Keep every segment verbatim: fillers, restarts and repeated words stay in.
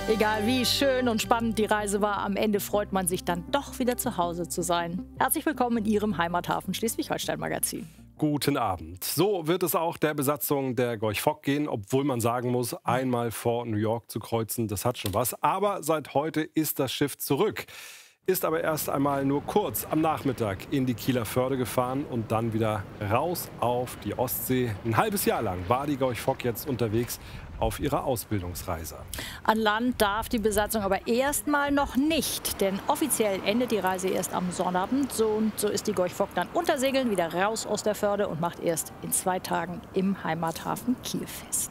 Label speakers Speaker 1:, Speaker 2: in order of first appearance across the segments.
Speaker 1: Egal wie schön und spannend die Reise war, am Ende freut man sich dann doch wieder zu Hause zu sein. Herzlich willkommen in Ihrem Heimathafen Schleswig-Holstein-Magazin.
Speaker 2: Guten Abend. So wird es auch der Besatzung der Gorch Fock gehen, obwohl man sagen muss, einmal vor New York zu kreuzen, das hat schon was. Aber seit heute ist das Schiff zurück. Ist aber erst einmal nur kurz am Nachmittag in die Kieler Förde gefahren und dann wieder raus auf die Ostsee. Ein halbes Jahr lang war die Gorch Fock jetzt unterwegs auf ihrer Ausbildungsreise.
Speaker 1: An Land darf die Besatzung aber erstmal noch nicht, denn offiziell endet die Reise erst am Sonnabend. So und so ist die Gorch Fock dann unter Segeln wieder raus aus der Förde und macht erst in zwei Tagen im Heimathafen Kiel fest.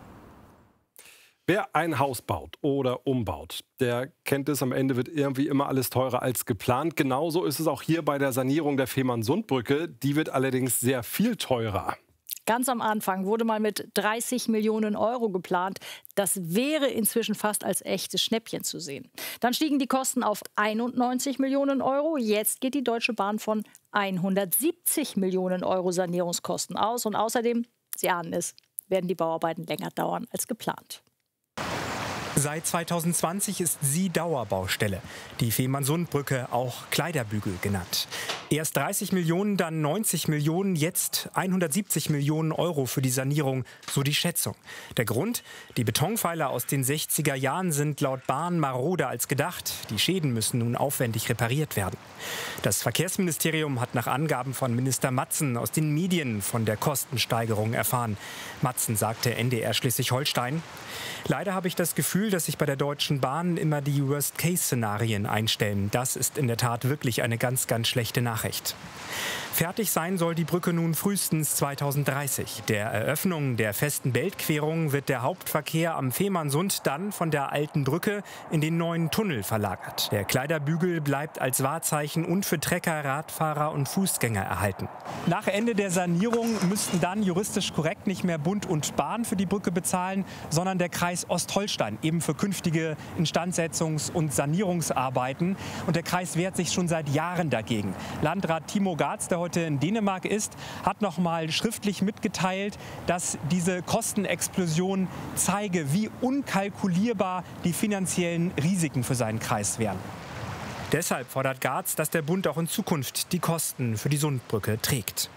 Speaker 2: Wer ein Haus baut oder umbaut, der kennt es, am Ende wird irgendwie immer alles teurer als geplant. Genauso ist es auch hier bei der Sanierung der Fehmarnsundbrücke. Die wird allerdings sehr viel teurer.
Speaker 1: Ganz am Anfang wurde mal mit dreißig Millionen Euro geplant. Das wäre inzwischen fast als echtes Schnäppchen zu sehen. Dann stiegen die Kosten auf einundneunzig Millionen Euro. Jetzt geht die Deutsche Bahn von hundertsiebzig Millionen Euro Sanierungskosten aus. Und außerdem, Sie ahnen es, werden die Bauarbeiten länger dauern als geplant.
Speaker 3: Seit zweitausendzwanzig ist sie Dauerbaustelle. Die Fehmarnsundbrücke, auch Kleiderbügel genannt. Erst dreißig Millionen, dann neunzig Millionen, jetzt hundertsiebzig Millionen Euro für die Sanierung, so die Schätzung. Der Grund? Die Betonpfeiler aus den sechziger Jahren sind laut Bahn maroder als gedacht. Die Schäden müssen nun aufwendig repariert werden. Das Verkehrsministerium hat nach Angaben von Minister Matzen aus den Medien von der Kostensteigerung erfahren. Matzen sagte N D R Schleswig-Holstein: Leider habe ich das Gefühl, dass sich bei der Deutschen Bahn immer die Worst-Case-Szenarien einstellen. Das ist in der Tat wirklich eine ganz, ganz schlechte Nachricht. Fertig sein soll die Brücke nun frühestens zweitausenddreißig. Der Eröffnung der festen Beltquerung wird der Hauptverkehr am Fehmarnsund dann von der alten Brücke in den neuen Tunnel verlagert. Der Kleiderbügel bleibt als Wahrzeichen und für Trecker, Radfahrer und Fußgänger erhalten. Nach Ende der Sanierung müssten dann juristisch korrekt nicht mehr Bund und Bahn für die Brücke bezahlen, sondern der Kreis Ostholstein, eben für künftige Instandsetzungs- und Sanierungsarbeiten. Und der Kreis wehrt sich schon seit Jahren dagegen. Landrat Timo Gaatz, der heute in Dänemark ist, hat noch mal schriftlich mitgeteilt, dass diese Kostenexplosion zeige, wie unkalkulierbar die finanziellen Risiken für seinen Kreis wären. Deshalb fordert Gaatz, dass der Bund auch in Zukunft die Kosten für die Sundbrücke trägt.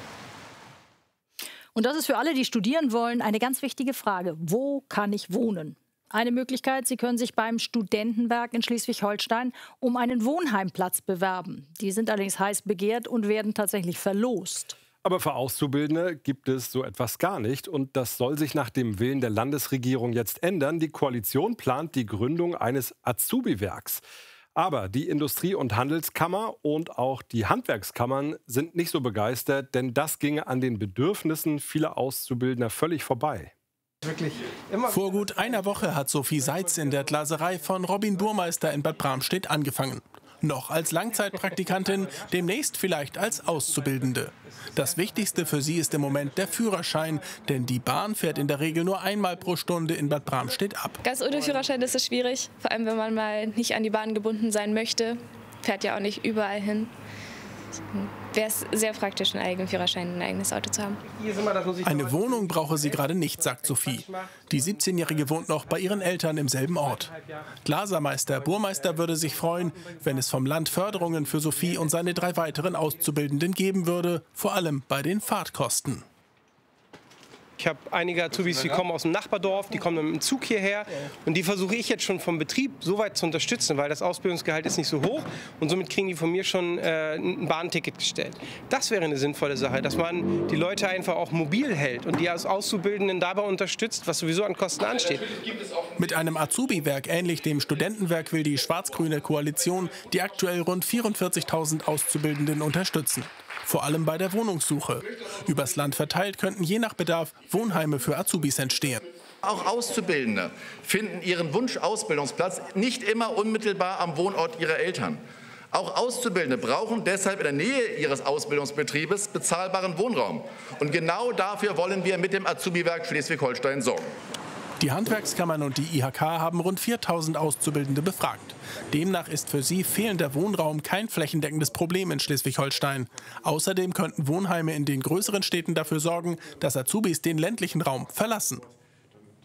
Speaker 1: Und das ist für alle, die studieren wollen, eine ganz wichtige Frage. Wo kann ich wohnen? Eine Möglichkeit, Sie können sich beim Studentenwerk in Schleswig-Holstein um einen Wohnheimplatz bewerben. Die sind allerdings heiß begehrt und werden tatsächlich verlost.
Speaker 2: Aber für Auszubildende gibt es so etwas gar nicht. Und das soll sich nach dem Willen der Landesregierung jetzt ändern. Die Koalition plant die Gründung eines Azubi-Werks. Aber die Industrie- und Handelskammer und auch die Handwerkskammern sind nicht so begeistert, denn das ginge an den Bedürfnissen vieler Auszubildender völlig vorbei.
Speaker 4: Vor gut einer Woche hat Sophie Seitz in der Glaserei von Robin Burmeister in Bad Bramstedt angefangen. Noch als Langzeitpraktikantin, demnächst vielleicht als Auszubildende. Das Wichtigste für sie ist im Moment der Führerschein, denn die Bahn fährt in der Regel nur einmal pro Stunde in Bad Bramstedt ab.
Speaker 5: Ganz ohne Führerschein ist es schwierig, vor allem wenn man mal nicht an die Bahn gebunden sein möchte. Fährt ja auch nicht überall hin. Wäre es sehr praktisch, einen eigenen Führerschein, ein eigenes Auto zu haben.
Speaker 4: Eine Wohnung brauche sie gerade nicht, sagt Sophie. Die siebzehnjährige wohnt noch bei ihren Eltern im selben Ort. Glasermeister Burmeister würde sich freuen, wenn es vom Land Förderungen für Sophie und seine drei weiteren Auszubildenden geben würde, vor allem bei den Fahrtkosten.
Speaker 6: Ich habe einige Azubis, die kommen aus dem Nachbardorf, die kommen dann mit dem Zug hierher und die versuche ich jetzt schon vom Betrieb so weit zu unterstützen, weil das Ausbildungsgehalt ist nicht so hoch und somit kriegen die von mir schon äh, ein Bahnticket gestellt. Das wäre eine sinnvolle Sache, dass man die Leute einfach auch mobil hält und die als Auszubildenden dabei unterstützt, was sowieso an Kosten ansteht.
Speaker 4: Mit einem Azubi-Werk ähnlich dem Studentenwerk will die schwarz-grüne Koalition die aktuell rund vierundvierzigtausend Auszubildenden unterstützen. Vor allem bei der Wohnungssuche. Übers Land verteilt könnten je nach Bedarf Wohnheime für Azubis entstehen.
Speaker 7: Auch Auszubildende finden ihren Wunsch-Ausbildungsplatz nicht immer unmittelbar am Wohnort ihrer Eltern. Auch Auszubildende brauchen deshalb in der Nähe ihres Ausbildungsbetriebes bezahlbaren Wohnraum. Und genau dafür wollen wir mit dem Azubi-Werk Schleswig-Holstein sorgen.
Speaker 4: Die Handwerkskammern und die I H K haben rund viertausend Auszubildende befragt. Demnach ist für sie fehlender Wohnraum kein flächendeckendes Problem in Schleswig-Holstein. Außerdem könnten Wohnheime in den größeren Städten dafür sorgen, dass Azubis den ländlichen Raum verlassen.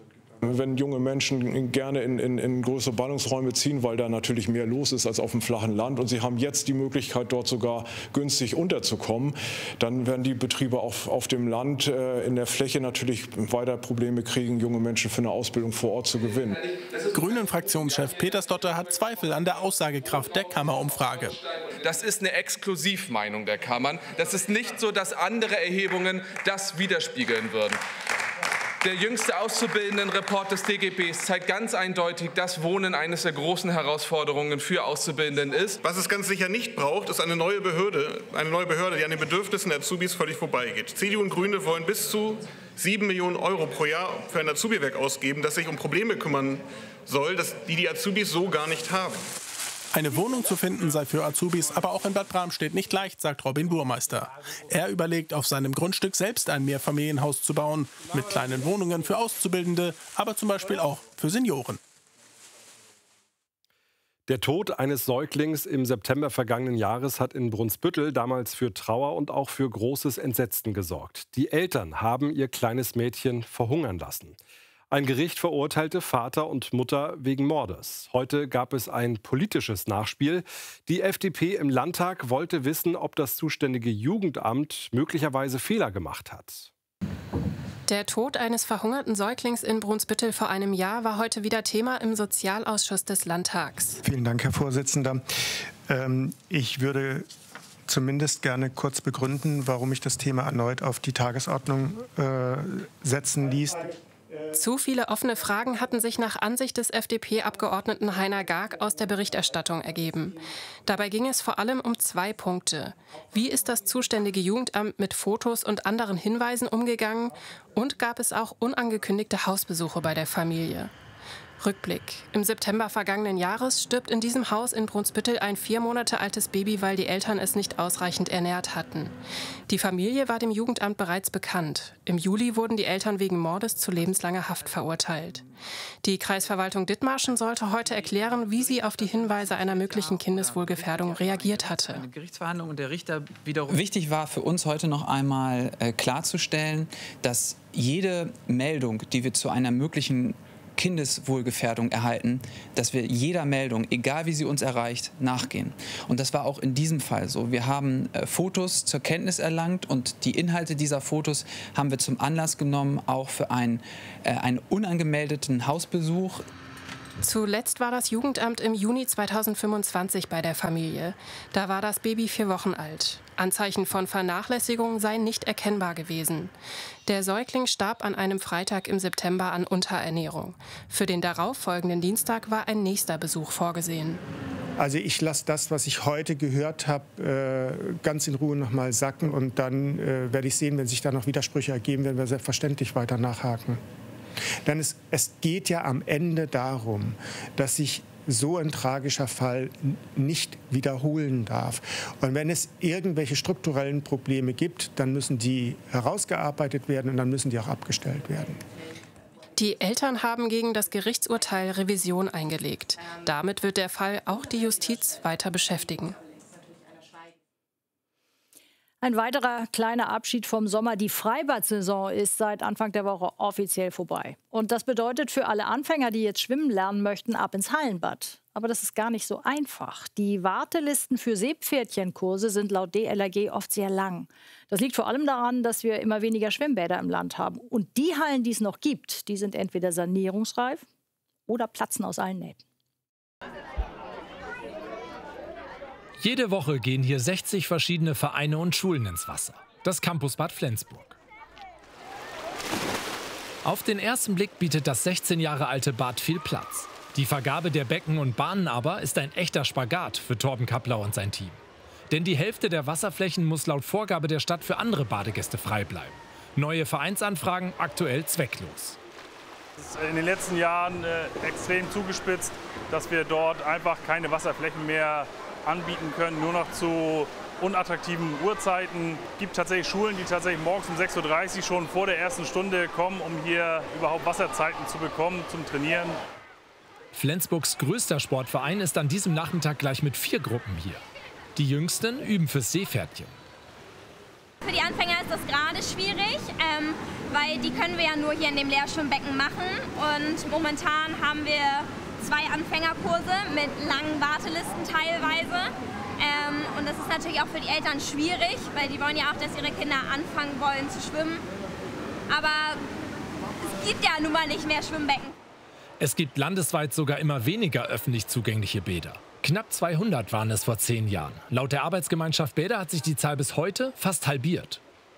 Speaker 8: Wenn junge Menschen gerne in, in, in größere Ballungsräume ziehen, weil da natürlich mehr los ist als auf dem flachen Land und sie haben jetzt die Möglichkeit, dort sogar günstig unterzukommen, dann werden die Betriebe auf, auf dem Land äh, in der Fläche natürlich weiter Probleme kriegen, junge Menschen für eine Ausbildung vor Ort zu gewinnen.
Speaker 4: Grünen-Fraktionschef Peter Stotter hat Zweifel an der Aussagekraft der Kammerumfrage.
Speaker 9: Das ist eine Exklusivmeinung der Kammern. Das ist nicht so, dass andere Erhebungen das widerspiegeln würden. Der jüngste Auszubildendenreport des D G Bs zeigt ganz eindeutig, dass Wohnen eines der großen Herausforderungen für Auszubildenden ist.
Speaker 10: Was es ganz sicher nicht braucht, ist eine neue Behörde, eine neue Behörde, die an den Bedürfnissen der Azubis völlig vorbeigeht. C D U und Grüne wollen bis zu sieben Millionen Euro pro Jahr für ein Azubi-Werk ausgeben, das sich um Probleme kümmern soll, die die Azubis so gar nicht haben.
Speaker 4: Eine Wohnung zu finden sei für Azubis aber auch in Bad Bramstedt nicht leicht, sagt Robin Burmeister. Er überlegt, auf seinem Grundstück selbst ein Mehrfamilienhaus zu bauen, mit kleinen Wohnungen für Auszubildende, aber zum Beispiel auch für Senioren.
Speaker 2: Der Tod eines Säuglings im September vergangenen Jahres hat in Brunsbüttel damals für Trauer und auch für großes Entsetzen gesorgt. Die Eltern haben ihr kleines Mädchen verhungern lassen. Ein Gericht verurteilte Vater und Mutter wegen Mordes. Heute gab es ein politisches Nachspiel. Die F D P im Landtag wollte wissen, ob das zuständige Jugendamt möglicherweise Fehler gemacht hat.
Speaker 11: Der Tod eines verhungerten Säuglings in Brunsbüttel vor einem Jahr war heute wieder Thema im Sozialausschuss des Landtags.
Speaker 12: Vielen Dank, Herr Vorsitzender. Ähm, ich würde zumindest gerne kurz begründen, warum ich das Thema erneut auf die Tagesordnung äh, setzen ließ.
Speaker 11: Zu viele offene Fragen hatten sich nach Ansicht des F D P-Abgeordneten Heiner Garg aus der Berichterstattung ergeben. Dabei ging es vor allem um zwei Punkte. Wie ist das zuständige Jugendamt mit Fotos und anderen Hinweisen umgegangen? Und gab es auch unangekündigte Hausbesuche bei der Familie? Rückblick. Im September vergangenen Jahres stirbt in diesem Haus in Brunsbüttel ein vier Monate altes Baby, weil die Eltern es nicht ausreichend ernährt hatten. Die Familie war dem Jugendamt bereits bekannt. Im Juli wurden die Eltern wegen Mordes zu lebenslanger Haft verurteilt. Die Kreisverwaltung Dithmarschen sollte heute erklären, wie sie auf die Hinweise einer möglichen Kindeswohlgefährdung reagiert hatte.
Speaker 13: Gerichtsverhandlung und der Richter wiederum. Wichtig war für uns heute noch einmal äh, klarzustellen, dass jede Meldung, die wir zu einer möglichen Kindeswohlgefährdung erhalten, dass wir jeder Meldung, egal wie sie uns erreicht, nachgehen. Und das war auch in diesem Fall so. Wir haben äh, Fotos zur Kenntnis erlangt und die Inhalte dieser Fotos haben wir zum Anlass genommen, auch für einen, äh, einen unangemeldeten Hausbesuch.
Speaker 11: Zuletzt war das Jugendamt im Juni zweitausendfünfundzwanzig bei der Familie. Da war das Baby vier Wochen alt. Anzeichen von Vernachlässigung seien nicht erkennbar gewesen. Der Säugling starb an einem Freitag im September an Unterernährung. Für den darauffolgenden Dienstag war ein nächster Besuch vorgesehen.
Speaker 12: Also ich lasse das, was ich heute gehört habe, äh, ganz in Ruhe noch mal sacken. Und dann äh, werde ich sehen, wenn sich da noch Widersprüche ergeben, werden wir selbstverständlich weiter nachhaken. Denn es, es geht ja am Ende darum, dass sich so ein tragischer Fall nicht wiederholen darf. Und wenn es irgendwelche strukturellen Probleme gibt, dann müssen die herausgearbeitet werden und dann müssen die auch abgestellt werden.
Speaker 11: Die Eltern haben gegen das Gerichtsurteil Revision eingelegt. Damit wird der Fall auch die Justiz weiter beschäftigen.
Speaker 1: Ein weiterer kleiner Abschied vom Sommer. Die Freibad-Saison ist seit Anfang der Woche offiziell vorbei. Und das bedeutet für alle Anfänger, die jetzt schwimmen lernen möchten, ab ins Hallenbad. Aber das ist gar nicht so einfach. Die Wartelisten für Seepferdchenkurse sind laut D L R G oft sehr lang. Das liegt vor allem daran, dass wir immer weniger Schwimmbäder im Land haben. Und die Hallen, die es noch gibt, die sind entweder sanierungsreif oder platzen aus allen Nähten.
Speaker 14: Jede Woche gehen hier sechzig verschiedene Vereine und Schulen ins Wasser. Das Campus Bad Flensburg. Auf den ersten Blick bietet das sechzehn Jahre alte Bad viel Platz. Die Vergabe der Becken und Bahnen aber ist ein echter Spagat für Torben Kappler und sein Team. Denn die Hälfte der Wasserflächen muss laut Vorgabe der Stadt für andere Badegäste frei bleiben. Neue Vereinsanfragen aktuell zwecklos.
Speaker 15: Es ist in den letzten Jahren äh, extrem zugespitzt, dass wir dort einfach keine Wasserflächen mehr anbieten können, nur noch zu unattraktiven Uhrzeiten. Es gibt tatsächlich Schulen, die tatsächlich morgens um sechs Uhr dreißig schon vor der ersten Stunde kommen, um hier überhaupt Wasserzeiten zu bekommen, zum Trainieren.
Speaker 14: Flensburgs größter Sportverein ist an diesem Nachmittag gleich mit vier Gruppen hier. Die Jüngsten üben fürs Seepferdchen.
Speaker 16: Für die Anfänger ist das gerade schwierig. Ähm, weil die können wir ja nur hier in dem Lehrschwimmbecken machen. Und momentan haben wir zwei Anfängerkurse mit langen Wartelisten teilweise. Ähm, und das ist natürlich auch für die Eltern schwierig, weil die wollen ja auch, dass ihre Kinder anfangen wollen zu schwimmen. Aber es gibt ja nun mal nicht mehr Schwimmbecken.
Speaker 14: Es gibt landesweit sogar immer weniger öffentlich zugängliche Bäder. Knapp zweihundert waren es vor zehn Jahren. Laut der Arbeitsgemeinschaft Bäder hat sich die Zahl bis heute fast halbiert.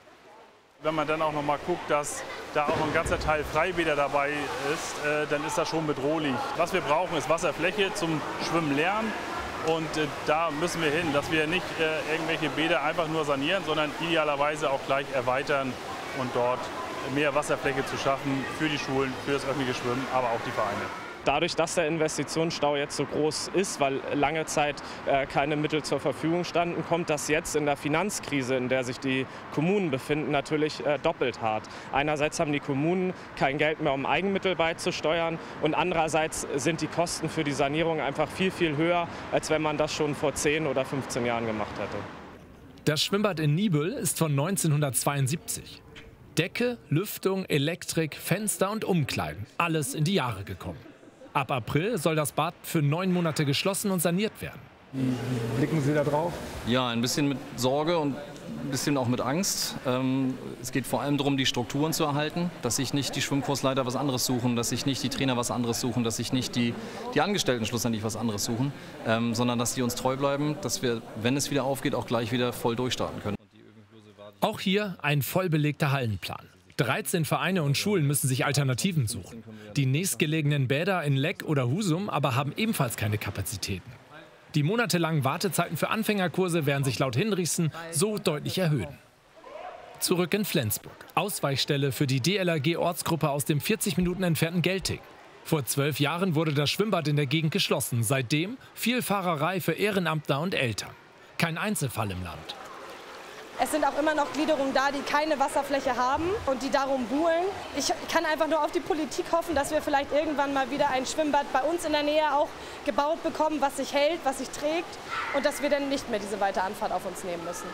Speaker 15: Wenn man dann auch noch mal guckt, dass da auch ein ganzer Teil Freibäder dabei ist, äh, dann ist das schon bedrohlich. Was wir brauchen, ist Wasserfläche zum Schwimmen lernen. Und äh, da müssen wir hin, dass wir nicht äh, irgendwelche Bäder einfach nur sanieren, sondern idealerweise auch gleich erweitern und dort mehr Wasserfläche zu schaffen für die Schulen, für das öffentliche Schwimmen, aber auch die Vereine.
Speaker 17: Dadurch, dass der Investitionsstau jetzt so groß ist, weil lange Zeit äh, keine Mittel zur Verfügung standen, kommt das jetzt in der Finanzkrise, in der sich die Kommunen befinden, natürlich äh, doppelt hart. Einerseits haben die Kommunen kein Geld mehr, um Eigenmittel beizusteuern, und andererseits sind die Kosten für die Sanierung einfach viel, viel höher, als wenn man das schon vor zehn oder fünfzehn Jahren gemacht hätte.
Speaker 14: Das Schwimmbad in Niebüll ist von neunzehnhundertzweiundsiebzig. Decke, Lüftung, Elektrik, Fenster und Umkleiden, alles in die Jahre gekommen. Ab April soll das Bad für neun Monate geschlossen und saniert werden.
Speaker 18: Wie blicken Sie da drauf?
Speaker 19: Ja, ein bisschen mit Sorge und ein bisschen auch mit Angst. Ähm, es geht vor allem darum, die Strukturen zu erhalten, dass sich nicht die Schwimmkursleiter was anderes suchen, dass sich nicht die Trainer was anderes suchen, dass sich nicht die, die Angestellten schlussendlich was anderes suchen, ähm, sondern dass die uns treu bleiben, dass wir, wenn es wieder aufgeht, auch gleich wieder voll durchstarten können.
Speaker 14: Auch hier ein vollbelegter Hallenplan. dreizehn Vereine und Schulen müssen sich Alternativen suchen. Die nächstgelegenen Bäder in Leck oder Husum aber haben ebenfalls keine Kapazitäten. Die monatelangen Wartezeiten für Anfängerkurse werden sich laut Hinrichsen so deutlich erhöhen. Zurück in Flensburg. Ausweichstelle für die D L R G-Ortsgruppe aus dem vierzig Minuten entfernten Gelting. Vor zwölf Jahren wurde das Schwimmbad in der Gegend geschlossen. Seitdem viel Fahrerei für Ehrenamtler und Eltern. Kein Einzelfall im Land.
Speaker 20: Es sind auch immer noch Gliederungen da, die keine Wasserfläche haben und die darum buhlen. Ich kann einfach nur auf die Politik hoffen, dass wir vielleicht irgendwann mal wieder ein Schwimmbad bei uns in der Nähe auch gebaut bekommen, was sich hält, was sich trägt, und dass wir dann nicht mehr diese weite Anfahrt auf uns nehmen müssen.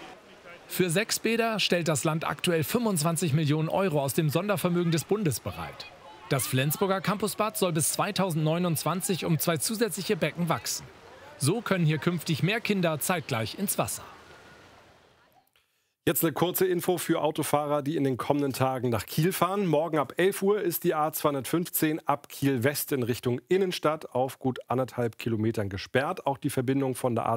Speaker 14: Für sechs Bäder stellt das Land aktuell fünfundzwanzig Millionen Euro aus dem Sondervermögen des Bundes bereit. Das Flensburger Campusbad soll bis zweitausendneunundzwanzig um zwei zusätzliche Becken wachsen. So können hier künftig mehr Kinder zeitgleich ins Wasser.
Speaker 2: Jetzt eine kurze Info für Autofahrer, die in den kommenden Tagen nach Kiel fahren. Morgen ab elf Uhr ist die A zweihundertfünfzehn ab Kiel West in Richtung Innenstadt auf gut anderthalb Kilometern gesperrt. Auch die Verbindung von der A